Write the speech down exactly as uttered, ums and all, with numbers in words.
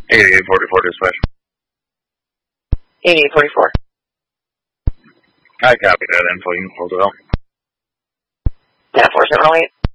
eighty-eight forty-four dispatch. eighty-eight forty-four. I copy that info. You can hold it up. ten four seven oh eight.